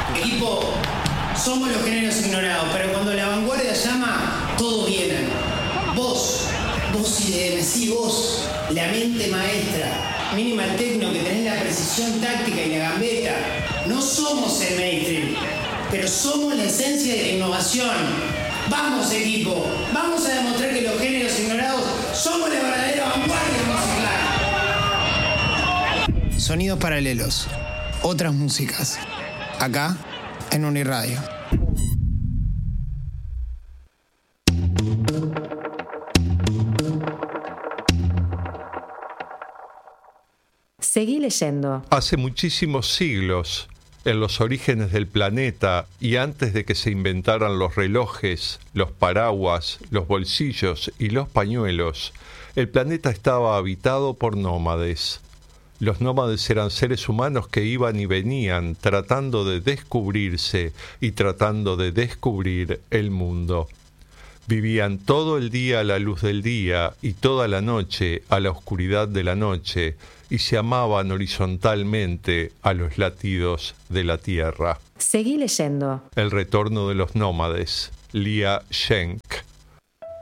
Equipo, somos los géneros ignorados, pero cuando la vanguardia llama, todos vienen. Vos IDM, sí, vos, la mente maestra, Minimal Techno, que tenés la precisión táctica y la gambeta. No somos el mainstream, pero somos la esencia de la innovación. Vamos, equipo, vamos a demostrar que los géneros ignorados somos la verdadera vanguardia musical. Sonidos paralelos, otras músicas, acá en Uniradio. Seguí leyendo. Hace muchísimos siglos, en los orígenes del planeta y antes de que se inventaran los relojes, los paraguas, los bolsillos y los pañuelos, el planeta estaba habitado por nómades. Los nómades eran seres humanos que iban y venían tratando de descubrirse y tratando de descubrir el mundo. Vivían todo el día a la luz del día y toda la noche a la oscuridad de la noche, y se amaban horizontalmente a los latidos de la tierra. Seguí leyendo. El retorno de los nómades, Lia Schenk.